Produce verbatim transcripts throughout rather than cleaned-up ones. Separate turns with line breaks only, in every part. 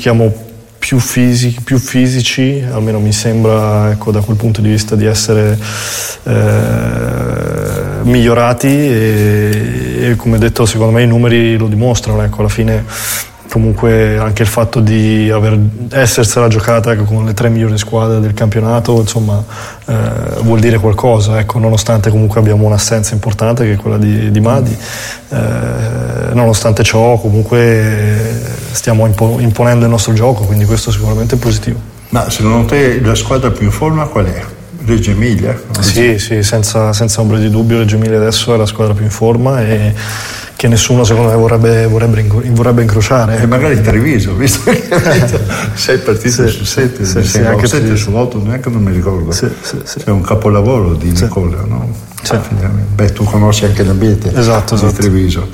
cerchiamo più fisici, più fisici, almeno mi sembra, ecco, da quel punto di vista, di essere eh, migliorati e, e come detto secondo me i numeri lo dimostrano, ecco, alla fine comunque anche il fatto di aver essersela giocata, ecco, con le tre migliori squadre del campionato, insomma eh, vuol dire qualcosa, ecco, nonostante comunque abbiamo un'assenza importante che è quella di, di Madi, eh, nonostante ciò comunque stiamo impo- imponendo il nostro gioco, quindi questo sicuramente è positivo.
Ma secondo te la squadra più in forma qual è? Reggio Emilia?
Sì, sì, senza, senza ombra di dubbio Reggio Emilia adesso è la squadra più in forma e che nessuno secondo me vorrebbe, vorrebbe, vorrebbe incrociare.
E magari Treviso, visto che sei partite sì, su sette,
sì, sì,
anche sette su otto, neanche non mi ricordo.
Sì, sì, sì.
C'è un capolavoro di sì. Nicola, no?
Sì.
Beh, tu conosci anche l'ambiente
esatto,
di
esatto.
Treviso.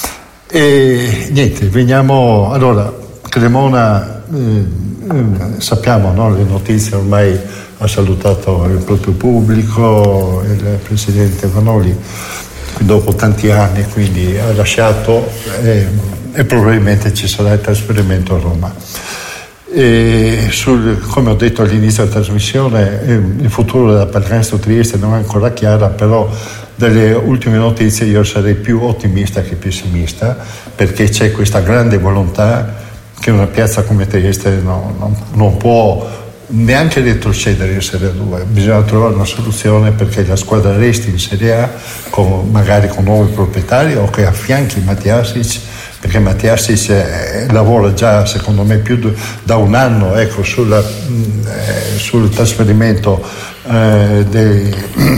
E niente, veniamo. Allora, Cremona, eh, sappiamo, no? Le notizie, ormai ha salutato il proprio pubblico, il presidente Vanoli dopo tanti anni, quindi ha lasciato e, e probabilmente ci sarà il trasferimento a Roma. E sul, come ho detto all'inizio della trasmissione, il futuro della Pallacanestro Trieste non è ancora chiaro, però dalle ultime notizie io sarei più ottimista che pessimista, perché c'è questa grande volontà che una piazza come Trieste non, non, non può neanche retrocedere in Serie A due, bisogna trovare una soluzione perché la squadra resti in Serie A con, magari con nuovi proprietari o che affianchi Matjasic, perché Matjasic eh, lavora già secondo me più d- da un anno ecco, sulla, eh, sul trasferimento eh, dei,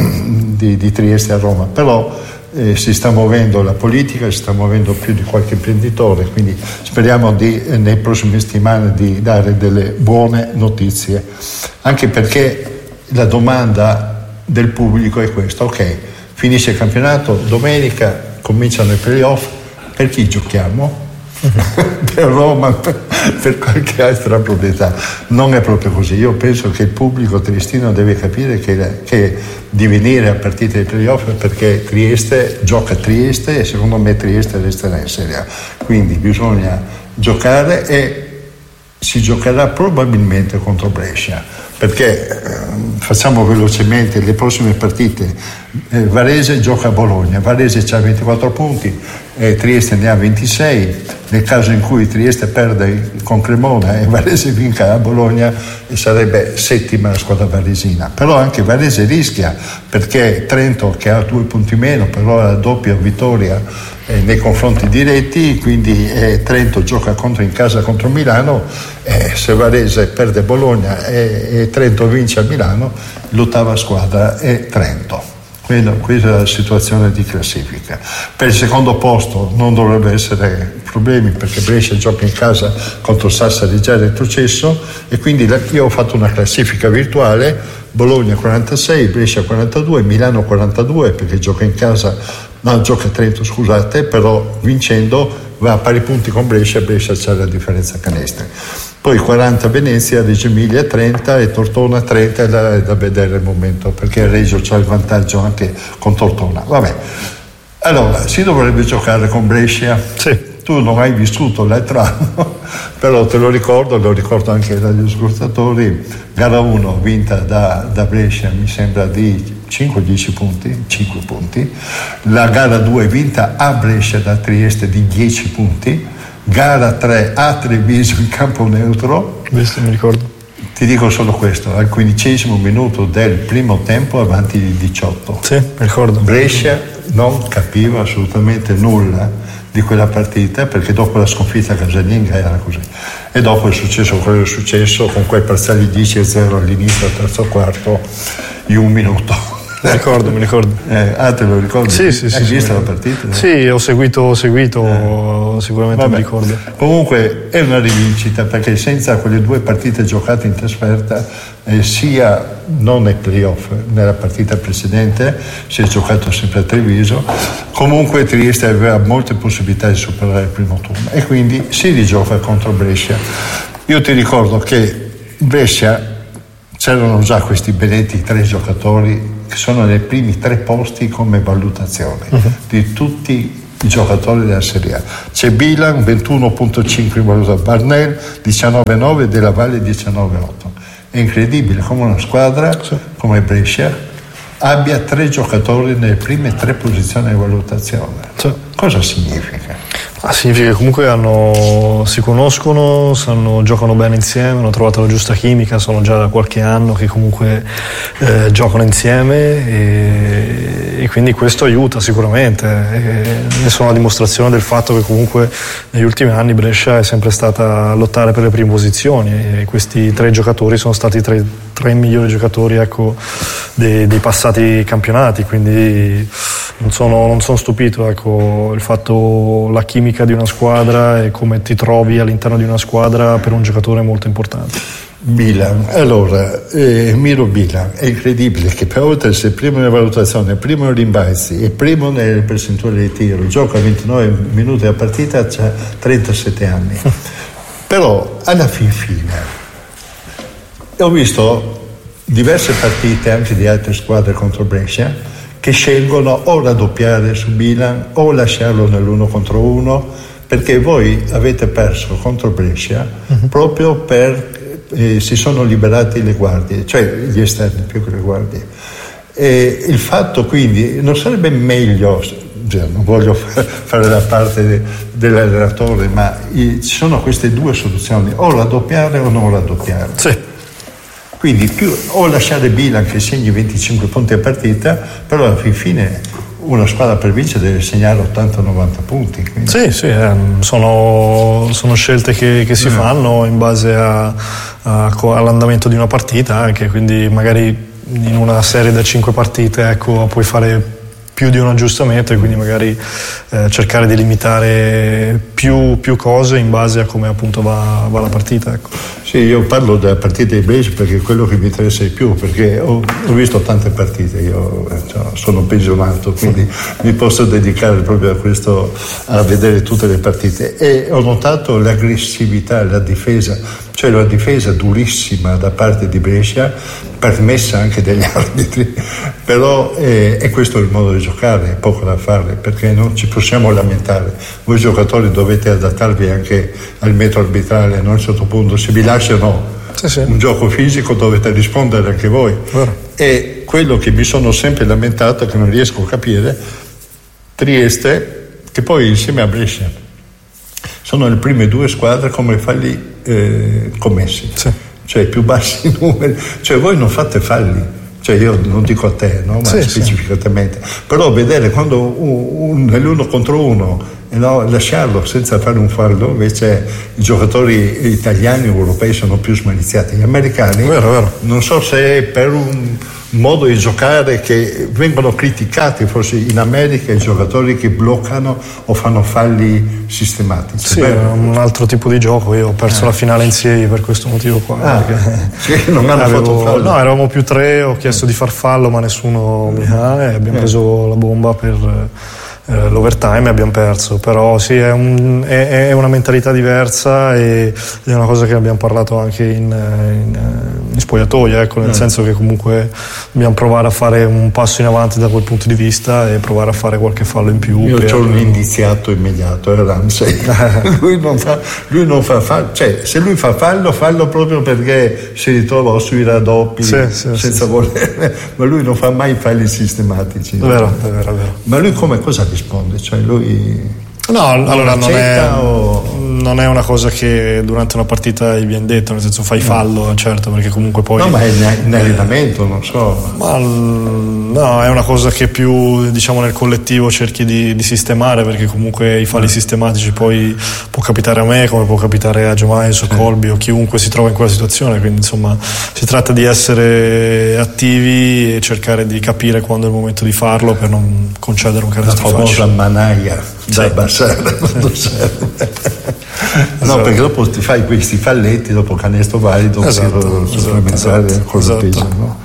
di, di Trieste a Roma, però Eh, si sta muovendo la politica, si sta muovendo più di qualche imprenditore, quindi speriamo di, eh, nei prossimi settimane di dare delle buone notizie, anche perché la domanda del pubblico è questa: ok, finisce il campionato, domenica cominciano i playoff, per chi giochiamo? Per Roma, per, per qualche altra proprietà. Non è proprio così. Io penso che il pubblico triestino deve capire che, che di venire a partite dei playoff perché Trieste gioca a Trieste e secondo me Trieste resterà in Serie A, quindi bisogna giocare e si giocherà probabilmente contro Brescia, perché eh, facciamo velocemente le prossime partite. eh, Varese gioca a Bologna, Varese ha ventiquattro punti, eh, Trieste ne ha ventisei. Nel caso in cui Trieste perde con Cremona e Varese vinca a Bologna sarebbe settima la squadra varesina, però anche Varese rischia, perché Trento, che ha due punti meno, però ha la doppia vittoria eh, nei confronti diretti, quindi eh, Trento gioca contro in casa contro Milano, eh, se Varese perde Bologna e, e Trento vince a Milano, l'ottava squadra è Trento. Questa è la situazione di classifica. Per il secondo posto non dovrebbe essere problemi, perché Brescia gioca in casa contro Sassari già retrocesso, e quindi io ho fatto una classifica virtuale: Bologna quarantasei, Brescia quarantadue, Milano quarantadue, perché gioca in casa, no, gioca a Trento, scusate, però vincendo va a pari punti con Brescia, Brescia c'è la differenza canestri. Poi quaranta Venezia, Reggio Emilia trenta e Tortona trenta, è da, è da vedere il momento, perché Reggio c'ha il vantaggio anche con Tortona. Vabbè, allora si dovrebbe giocare con Brescia.
Sì.
Tu non hai vissuto l'altro anno, però te lo ricordo, lo ricordo anche dagli ascoltatori. Gara uno vinta da, da Brescia, mi sembra di cinque dieci punti, cinque punti. La gara due vinta a Brescia da Trieste di dieci punti. Gara tre a Treviso in campo neutro.
Questo mi ricordo.
Ti dico solo questo: al quindicesimo minuto del primo tempo avanti di diciotto.
Sì, mi ricordo.
Brescia non capiva assolutamente nulla di quella partita, perché dopo la sconfitta casalinga era così, e dopo è successo quello che è successo, con quei parziali dieci a zero all'inizio del terzo quarto in un minuto.
Mi ricordo, mi ricordo.
Eh, ah, te lo ricordi?
Sì, sì,
Hai
sì,
visto
sì,
la partita?
Sì, ho seguito, ho seguito, eh. sicuramente
Vabbè.
mi ricordo.
Comunque è una rivincita, perché senza quelle due partite giocate in trasferta, eh, sia non nei playoff, nella partita precedente si è giocato sempre a Treviso, comunque Trieste aveva molte possibilità di superare il primo turno, e quindi si rigioca contro Brescia. Io ti ricordo che Brescia c'erano già questi benedetti tre giocatori che sono nei primi tre posti come valutazione uh-huh. di tutti i giocatori della Serie A. C'è Bilan ventuno virgola cinque in valuta, Barnell diciannove virgola nove, Della Valle diciannove virgola otto. È incredibile come una squadra sì. come Brescia abbia tre giocatori nelle prime tre posizioni di valutazione. Sì. Cosa significa?
Ah, significa che comunque hanno, si conoscono, sanno, giocano bene insieme, hanno trovato la giusta chimica, sono già da qualche anno che comunque eh, giocano insieme e, e quindi questo aiuta sicuramente. E, ne sono la dimostrazione del fatto che comunque negli ultimi anni Brescia è sempre stata a lottare per le prime posizioni e questi tre giocatori sono stati tre, tre migliori giocatori ecco, dei, dei passati campionati, quindi non sono, non sono stupito, ecco, il fatto, la chimica di una squadra e come ti trovi all'interno di una squadra per un giocatore molto importante.
Bilan, allora, eh, Miro Bilan, è incredibile che per oltre a essere primo nella valutazione, primo nei rimbalzi e primo nelle percentuali di tiro, gioca ventinove minuti a partita, c'ha trentasette anni. Però alla fin fine ho visto diverse partite anche di altre squadre contro Brescia che scelgono o raddoppiare su Bilan o lasciarlo nell'uno contro uno, perché voi avete perso contro Brescia uh-huh. proprio per eh, si sono liberati le guardie, cioè gli esterni più che le guardie. E il fatto quindi non sarebbe meglio, cioè, non voglio fare la parte de, dell'allenatore, ma i, ci sono queste due soluzioni, o raddoppiare o non raddoppiare.
Sì.
Quindi più, o lasciare Bilan che segni venticinque punti a partita, però alla fin fine una squadra per vincere deve segnare ottanta novanta punti. Quindi.
Sì, sì, eh, sono, sono scelte che, che si eh. fanno in base a, a, all'andamento di una partita anche, quindi magari in una serie da cinque partite ecco, puoi fare più di un aggiustamento e quindi magari eh, cercare di limitare più, più cose in base a come appunto va, va la partita. Ecco.
Sì, io parlo della partita di Brescia perché è quello che mi interessa di più, perché ho, ho visto tante partite, io cioè, sono pensionato, quindi mi posso dedicare proprio a questo, a vedere tutte le partite e ho notato l'aggressività, la difesa, cioè la difesa durissima da parte di Brescia, permessa anche dagli arbitri, però eh, e questo è il modo di giocare, è poco da fare perché non ci possiamo lamentare. Voi giocatori dovete adattarvi anche al metro arbitrale, no? A un certo punto se vi lasciano sì, sì. un gioco fisico dovete rispondere anche voi. Vero. E quello che mi sono sempre lamentato, che non riesco a capire, Trieste, che poi insieme a Brescia sono le prime due squadre come falli eh, commessi, sì. cioè più bassi numeri, cioè voi non fate falli, cioè io non dico a te, no? ma sì, specificatamente, sì. però vedere quando un, un, nell'uno contro uno no, lasciarlo senza fare un fallo, invece i giocatori italiani o europei sono più smaliziati, gli americani
vero, vero.
non so se per un modo di giocare che vengono criticati forse in America i giocatori che bloccano o fanno falli sistematici.
Sì, è un altro tipo di gioco, io ho perso eh. la finale in Serie per questo motivo qua.
Ah, sì, non hanno
avevo,
fatto fallo.
No, eravamo più tre, ho chiesto di far fallo ma nessuno mi ha e abbiamo eh. preso la bomba per eh, l'overtime e abbiamo perso, però sì è, un, è, è una mentalità diversa e è una cosa che abbiamo parlato anche in, in, in spogliatoio, ecco, nel mm. senso che comunque dobbiamo provare a fare un passo in avanti da quel punto di vista e provare a fare qualche fallo in più.
Io
per...
ho un indiziato immediato, è Ramsey. lui non fa, lui non fa fallo, cioè se lui fa fallo, fallo proprio perché si ritrova sui raddoppi sì, sì, senza sì, volere, sì. ma lui non fa mai falli sistematici.
È vero, è vero, è vero.
Ma lui come cosa risponde? Cioè lui
no, allora non è, o... non è una cosa che durante una partita gli viene detto, nel senso fai fallo, certo, perché comunque poi
no, ma è in allenamento, non so,
ma no, è una cosa che più diciamo nel collettivo cerchi di, di sistemare, perché comunque i falli eh. sistematici poi può capitare a me come può capitare a Giomais o Colby o chiunque si trova in quella situazione, quindi insomma si tratta di essere attivi e cercare di capire quando è il momento di farlo per non concedere un canestro
facile. La famosa managlia da
sì.
abbassare quando serve. No, esatto. perché dopo ti fai questi falletti dopo canestro valido
esatto,
per supplementare
esatto,
con
esatto.
il peso, no?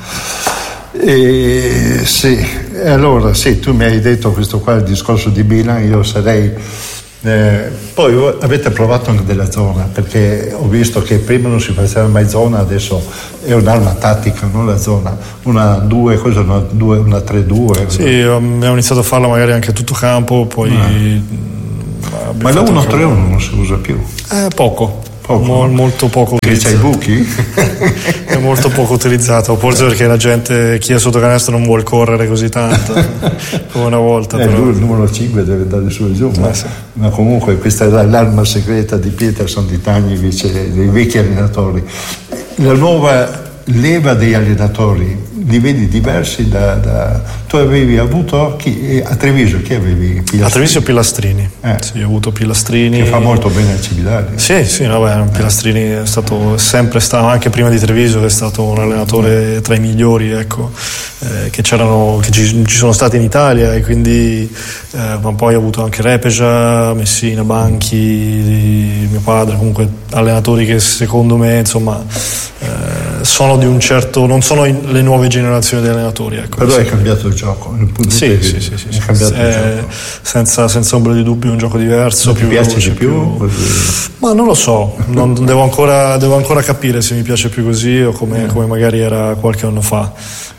E sì, allora sì, tu mi hai detto questo qua il discorso di Bilan, io sarei Eh, poi voi avete provato anche della zona, perché ho visto che prima non si faceva mai zona, adesso è un'arma tattica, no? La zona, una due, cosa, una due, una tre due.
Sì, abbiamo iniziato a farla magari anche a tutto campo, poi
ah. Ma la uno tre uno non si usa più?
Eh, poco.
Poco.
Mo- molto poco
utilizzato. C'hai i buchi?
È molto poco utilizzato, forse perché la gente, chi è sotto canestro non vuole correre così tanto come una volta.
Eh,
però.
Lui, il numero cinque deve andare su e giù, eh, ma, sì. ma comunque questa è l'arma segreta di Peterson, di Tagnovic e dei vecchi allenatori. La nuova leva dei allenatori li vedi diversi da, da... tu avevi avuto chi, a Treviso chi avevi? Pilastrini?
A Treviso Pilastrini,
eh.
sì, ho avuto Pilastrini
che fa molto bene al Cividale.
Sì, sì, no, beh, Pilastrini è stato sempre stato, anche prima di Treviso è stato un allenatore tra i migliori, ecco, eh, che c'erano, che ci, ci sono stati in Italia, e quindi eh, ma poi ho avuto anche Repeja, Messina, Banchi, mio padre, comunque allenatori che secondo me insomma eh, sono di un certo, non sono in, le nuove generazioni di allenatori, ecco.
Però hai cambiato il gioco, il punto
sì, sì, sì, sì, sì, cambiato eh, il gioco. Senza, senza ombra di dubbio un gioco diverso.
Non
più
ti piace
veloce,
di più?
più... Ma non lo so, non, devo, ancora, devo ancora capire se mi piace più così o come, come magari era qualche anno fa.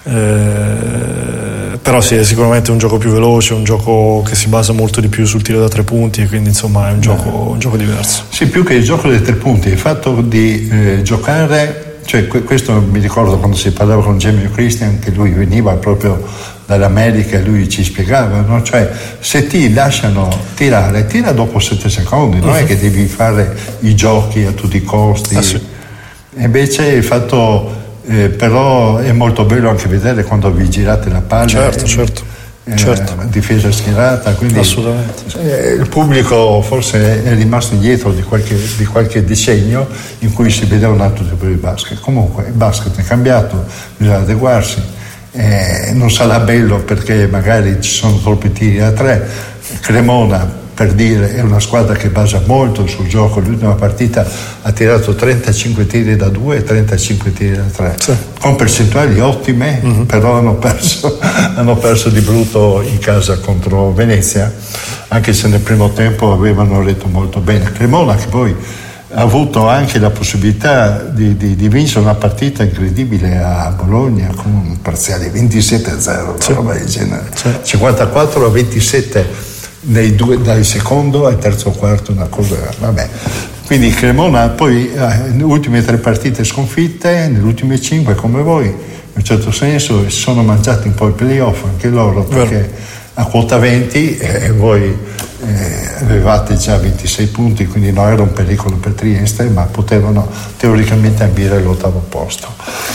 Eh, però sì, è sicuramente un gioco più veloce, un gioco che si basa molto di più sul tiro da tre punti, e quindi insomma è un gioco, un gioco diverso.
Sì, più che il gioco dei tre punti, il fatto di eh, giocare, cioè questo mi ricordo quando si parlava con Jamie Christian, che lui veniva proprio dall'America e lui ci spiegava, no? Cioè se ti lasciano tirare, tira dopo sette secondi, non uh-huh. è che devi fare i giochi a tutti i costi.
Ah, sì.
E invece il fatto eh, però è molto bello anche vedere quando vi girate la palla.
Certo,
e,
certo.
Eh,
certo.
difesa schierata, quindi
assolutamente
eh, il pubblico forse è rimasto indietro di qualche, di qualche decennio in cui si vedeva un altro tipo di basket. Comunque il basket è cambiato, bisogna adeguarsi, eh, non sarà bello perché magari ci sono troppi tiri a tre. Cremona, per dire, è una squadra che basa molto sul gioco. L'ultima partita ha tirato trentacinque tiri da due e trentacinque tiri da tre, sì. con percentuali ottime, uh-huh. però hanno perso, hanno perso di brutto in casa contro Venezia, anche se nel primo tempo avevano retto molto bene. Cremona, che poi ha avuto anche la possibilità di, di, di vincere una partita incredibile a Bologna con un parziale ventisette a zero, sì. roba del genere, sì. cinquantaquattro a ventisette nei due, dal secondo al terzo quarto, una cosa, vabbè. Quindi Cremona poi eh, nelle ultime tre partite sconfitte, nelle ultime cinque come voi, in un certo senso si sono mangiati un po' il playoff anche loro, perché Vero. a quota venti e eh, voi eh, avevate già ventisei punti, quindi non era un pericolo per Trieste, ma potevano teoricamente ambire all'ottavo posto.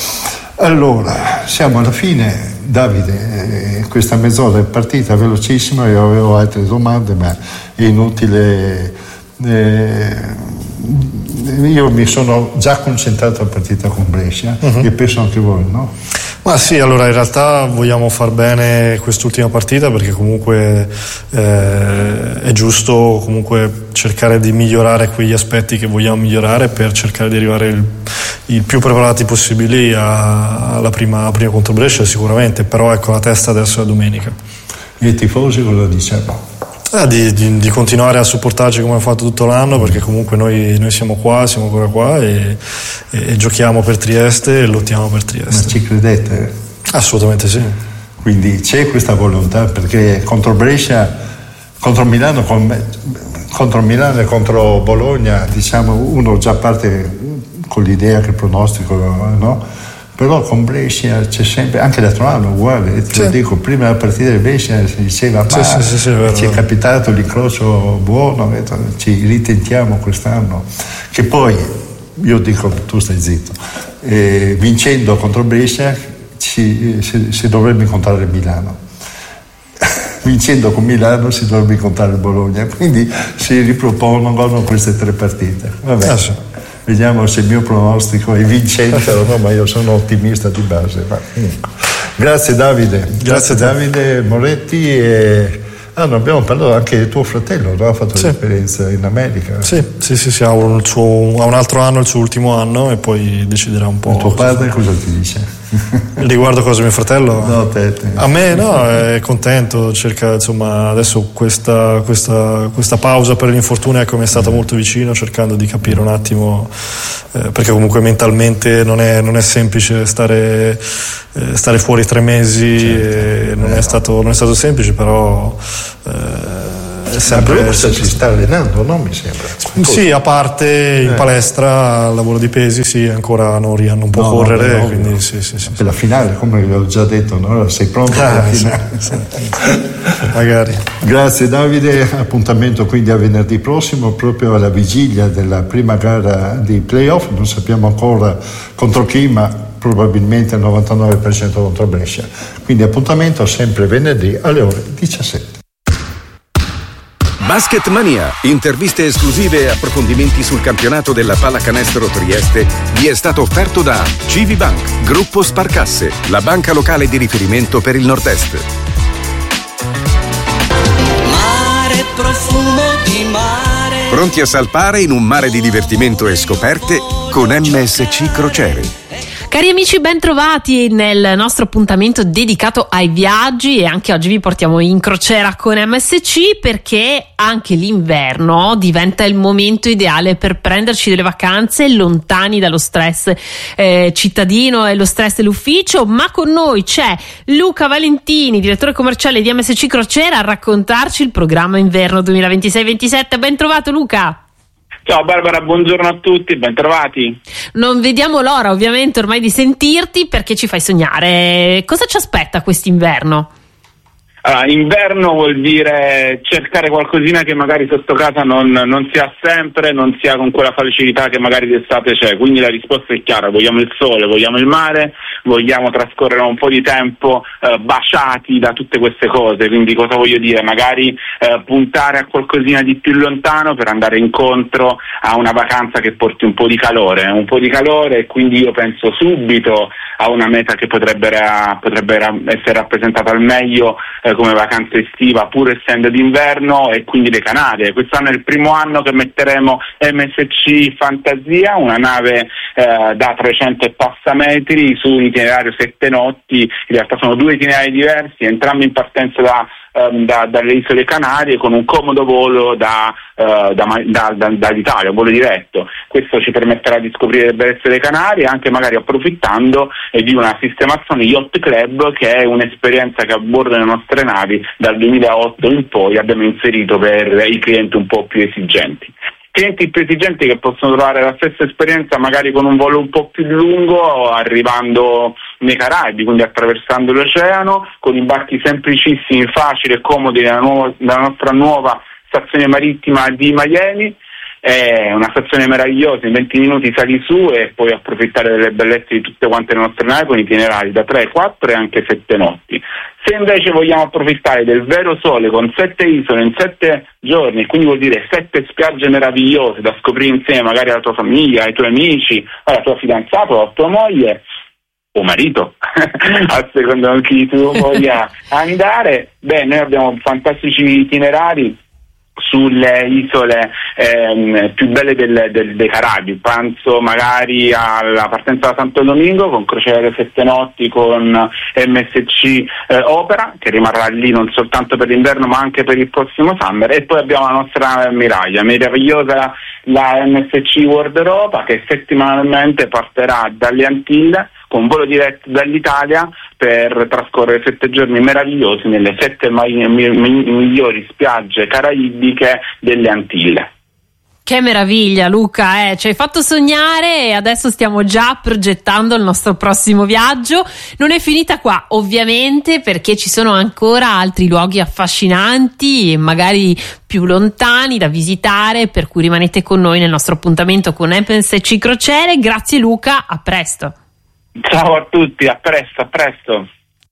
Allora, siamo alla fine. Davide, eh, questa mezz'ora è partita velocissima, io avevo altre domande, ma è inutile. Eh, io mi sono già concentrato alla partita con Brescia, uh-huh. e penso anche voi, no?
Ma sì, allora in realtà vogliamo far bene quest'ultima partita, perché comunque eh, è giusto comunque cercare di migliorare quegli aspetti che vogliamo migliorare per cercare di arrivare il, il più preparati possibili a, alla prima, prima contro Brescia sicuramente, però ecco la testa adesso è domenica.
E i tifosi cosa dicevano?
Ah, di, di, di continuare a supportarci come abbiamo fatto tutto l'anno, perché comunque noi, noi siamo qua, siamo ancora qua e, e, e giochiamo per Trieste e lottiamo per Trieste.
Ma ci credete?
Assolutamente sì.
Quindi c'è questa volontà, perché contro Brescia, contro Milano, contro Milano e contro Bologna, diciamo, uno già parte con l'idea che il pronostico, no? Però con Brescia c'è sempre, anche l'altro anno uguale, te sì. lo dico, prima della partita di Brescia si diceva ma
sì, sì, sì,
ci è capitato l'incrocio buono, ci ritentiamo quest'anno, che poi io dico tu stai zitto, eh, vincendo contro Brescia ci, si, si dovrebbe incontrare Milano, vincendo con Milano si dovrebbe incontrare Bologna, quindi si ripropongono queste tre partite. Vabbè. Ah, sì. Vediamo se il mio pronostico è vincente o no, ma io sono ottimista di base. Ma, grazie Davide, grazie, grazie Davide Moretti. E... Ah, non abbiamo parlato anche di tuo fratello, no? Ha fatto sì. l'esperienza in America.
Sì, sì, sì, sì ha, un suo, ha un altro anno, il suo ultimo anno, e poi deciderà un po'.
Il tuo padre cosa ti dice?
Riguardo cosa mio fratello?
No, te, te.
A me no, è contento, cerca insomma adesso questa, questa, questa pausa per l'infortunio ecco, mi è stata molto vicino, cercando di capire un attimo eh, perché comunque mentalmente non è, non è semplice stare, eh, stare fuori tre mesi, certo, e non, è stato, non è stato semplice, però eh, è sempre,
ma si sta allenando, no? Mi sembra.
Sì, a parte in eh. palestra, lavoro di pesi, sì, ancora non, non può no, correre, no, quindi no. Sì, sì, sì,
per la finale, come vi ho già detto, no? Sei pronto per la finale?
Sì, sì. Magari.
Grazie Davide, appuntamento quindi a venerdì prossimo, proprio alla vigilia della prima gara di playoff, non sappiamo ancora contro chi, ma probabilmente il novantanove per cento contro Brescia. Quindi appuntamento sempre venerdì alle ore diciassette.
Basket Mania, interviste esclusive e approfondimenti sul campionato della Pallacanestro Trieste vi è stato offerto da Civibank, Gruppo Sparcasse, la banca locale di riferimento per il Nord-Est.
Mare, profumo di mare.
Pronti a salpare in un mare di divertimento e scoperte con M S C Crociere.
Cari amici, ben trovati nel nostro appuntamento dedicato ai viaggi, e anche oggi vi portiamo in crociera con M S C perché anche l'inverno diventa il momento ideale per prenderci delle vacanze lontani dallo stress eh, cittadino e lo stress dell'ufficio. Ma con noi c'è Luca Valentini, direttore commerciale di M S C Crociera, a raccontarci il programma inverno duemilaventisei ventisette. Ben trovato Luca!
Ciao Barbara, buongiorno a tutti, bentrovati.
Non vediamo l'ora ovviamente ormai di sentirti, perché ci fai sognare. Cosa ci aspetta quest'inverno?
Allora, inverno vuol dire cercare qualcosina che magari sotto casa non, non si ha sempre, non si ha con quella facilità che magari d'estate c'è, quindi la risposta è chiara: vogliamo il sole, vogliamo il mare, vogliamo trascorrere un po' di tempo eh, baciati da tutte queste cose. Quindi cosa voglio dire? Magari eh, puntare a qualcosina di più lontano per andare incontro a una vacanza che porti un po' di calore, un po' di calore, e quindi io penso subito a una meta che potrebbe, ra- potrebbe ra- essere rappresentata al meglio eh, come vacanza estiva, pur essendo d'inverno, e quindi le Canarie. Quest'anno è il primo anno che metteremo M S C Fantasia, una nave eh, da trecento e passa metri su un itinerario sette notti. In realtà sono due itinerari diversi, entrambi in partenza da Da, dalle isole Canarie, con un comodo volo da, uh, da, da, da, dall'Italia, un volo diretto. Questo ci permetterà di scoprire le bellezze delle Canarie, anche magari approfittando eh, di una sistemazione Yacht Club, che è un'esperienza che a bordo delle nostre navi dal duemilaotto in poi abbiamo inserito per i clienti un po' più esigenti. Clienti più esigenti che possono trovare la stessa esperienza magari con un volo un po' più lungo, arrivando nei Caraibi, quindi attraversando l'oceano, con imbarchi semplicissimi, facili e comodi nella, nuova, nella nostra nuova stazione marittima di Miami. È una stazione meravigliosa, in venti minuti sali su e puoi approfittare delle bellezze di tutte quante le nostre navi, con itinerari da tre, quattro e anche sette notti. Se invece vogliamo approfittare del vero sole, con sette isole in sette giorni, quindi vuol dire sette spiagge meravigliose da scoprire insieme magari alla tua famiglia, ai tuoi amici, alla tua fidanzata o alla tua moglie o marito, a seconda di chi tu voglia andare, beh, noi abbiamo fantastici itinerari sulle isole ehm, più belle del, del, dei Caraibi. Penso magari alla partenza da Santo Domingo con crociere sette notti con M S C eh, Opera, che rimarrà lì non soltanto per l'inverno ma anche per il prossimo summer, e poi abbiamo la nostra ammiraglia meravigliosa, la M S C World Europa, che settimanalmente partirà dalle Antille con volo diretto dall'Italia per trascorrere sette giorni meravigliosi nelle sette mai, mi, mi, migliori spiagge caraibiche delle Antille.
Che meraviglia Luca, eh? Ci hai fatto sognare e adesso stiamo già progettando il nostro prossimo viaggio. Non è finita qua ovviamente, perché ci sono ancora altri luoghi affascinanti e magari più lontani da visitare, per cui rimanete con noi nel nostro appuntamento con M S C Crociere. Grazie Luca, a presto.
Ciao a tutti, a presto, a presto.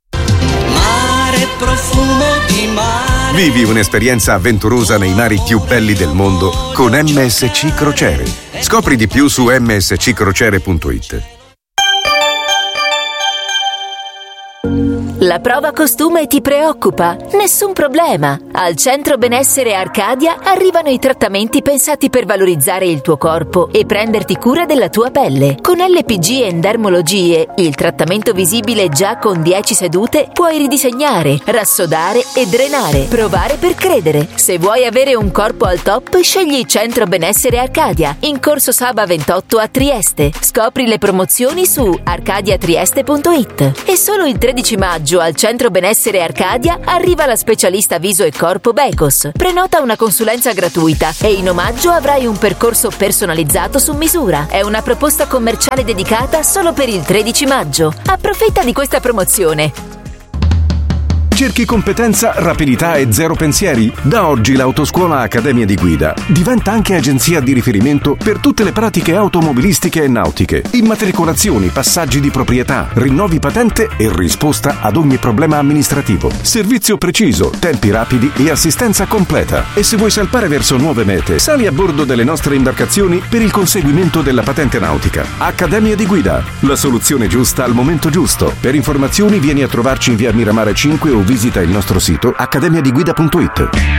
Mare, profumo di mare.
Vivi un'esperienza avventurosa nei mari più belli del mondo con M S C Crociere. Scopri di più su m s c crociere punto i t.
La prova costume ti preoccupa? Nessun problema. Al Centro Benessere Arcadia arrivano i trattamenti pensati per valorizzare il tuo corpo e prenderti cura della tua pelle. Con L P G Endermologie, il trattamento visibile già con dieci sedute, puoi ridisegnare, rassodare e drenare. Provare per credere. Se vuoi avere un corpo al top, scegli Centro Benessere Arcadia, in Corso Saba ventotto a Trieste. Scopri le promozioni su arcadia trieste punto it. E solo il tredici maggio al Centro Benessere Arcadia arriva la specialista viso e corpo Becos. Prenota una consulenza gratuita e in omaggio avrai un percorso personalizzato su misura. È una proposta commerciale dedicata solo per il tredici maggio. Approfitta di questa promozione.
Cerchi competenza, rapidità e zero pensieri? Da oggi l'Autoscuola Accademia di Guida diventa anche agenzia di riferimento per tutte le pratiche automobilistiche e nautiche. Immatricolazioni, passaggi di proprietà, rinnovi patente e risposta ad ogni problema amministrativo. Servizio preciso, tempi rapidi e assistenza completa. E se vuoi salpare verso nuove mete, sali a bordo delle nostre imbarcazioni per il conseguimento della patente nautica. Accademia di Guida, la soluzione giusta al momento giusto. Per informazioni vieni a trovarci in via Miramare cinque o visita il nostro sito accademia di guida punto it.